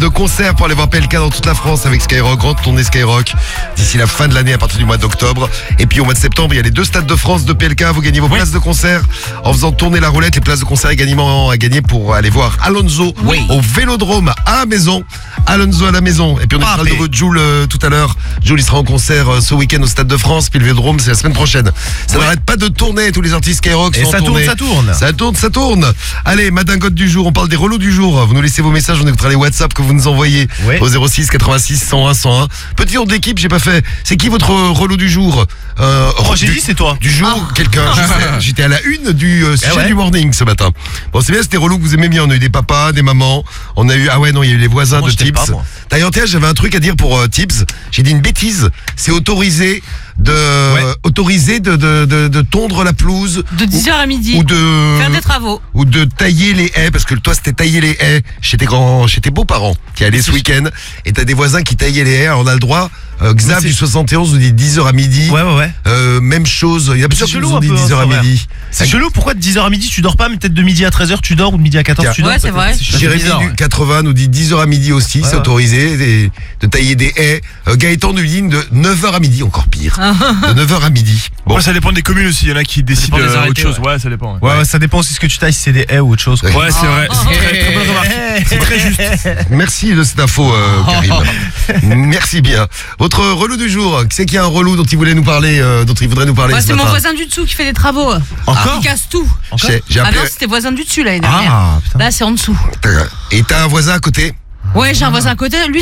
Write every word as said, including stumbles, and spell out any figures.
de concerts pour aller voir P L K dans toute la France avec Skyrock, grande tournée Skyrock d'ici la fin de l'année à partir du mois d'octobre. Et puis au mois de septembre, il y a les deux stades de France de P L K. Vous gagnez vos oui. places de concert en faisant tourner la roulette. Les places de concert également à gagner pour aller voir Alonso oui. au Vélodrome à la maison. Alonso à la maison. Et puis on ah, parle mais... de votre Jul euh, tout à l'heure. Jul il sera en concert euh, ce week-end au Stade de France. Puis le Vélodrome c'est la semaine prochaine. Ça ouais. n'arrête pas de tourner. Tous les artistes Skyrock et sont ça tournés. tourne, ça tourne. Ça tourne, ça tourne. Allez, Madingote du jour. On parle des relous du jour. Vous nous laissez vos messages. On écoutera les WhatsApp que vous nous envoyez ouais. au zéro six quatre-vingt-six cent un cent un. Petit tour d'équipe, j'ai pas fait. C'est qui votre relou du jour? euh, Oh, j'ai dit c'est toi. Du jour, ah. quelqu'un. J'étais à la une du euh, sujet eh ouais. du morning ce matin. Bon, c'est bien, c'était relou que vous aimez bien. On a eu des papas, des mamans. On a eu, ah ouais, non, il y a eu les voisins moi, de Tips. Pas, D'ailleurs, tiens, j'avais un truc à dire pour euh, Tips. J'ai dit une bêtise. C'est autorisé de ouais. autorisé de, de, de, de tondre la pelouse de dix heures à midi ou de faire des travaux ou de tailler les haies, parce que toi c'était tailler les haies chez tes grands chez tes beaux-parents qui allaient ce week-end et t'as des voisins qui taillaient les haies. Alors on a le droit. euh, Xav du soixante et onze nous dit dix heures à midi. Ouais ouais ouais euh, même chose, il y a plusieurs qui nous ont dit dix heures à midi. C'est chelou, pourquoi de dix heures à midi tu dors pas, mais peut-être de midi à treize heures tu dors, ou de midi à quatorze tu dors. Ouais, c'est vrai. Jérémy du quatre-vingts nous dit dix heures à midi aussi, ouais, c'est ouais. autorisé de, de tailler des haies. euh, Gaëtan nous dit de neuf heures à midi, encore pire. De neuf heures à midi. Bon, ouais, ça dépend des communes aussi, il y en a qui décident euh, autre chose. Ouais. ouais, ça dépend. Ouais. Ouais, ouais, ça dépend aussi ce que tu tailles, si c'est des haies ou autre chose. Ouais, ouais c'est vrai. C'est très, très bonne remarque. C'est très juste. Merci de cette info, euh, Karim. Merci bien. Votre relou du jour, qui c'est qu'il y a un relou dont il voulait nous parler, euh, dont il voudrait nous parler ouais, ce c'est matin. mon voisin du dessous qui fait des travaux. Encore? Il casse tout. Encore j'ai ah appelé... non, c'était voisin du dessus l'année dernière. Ah, putain. Là, c'est en dessous. Et t'as un voisin à côté? Ouais, j'ai un voisin à côté. Lui,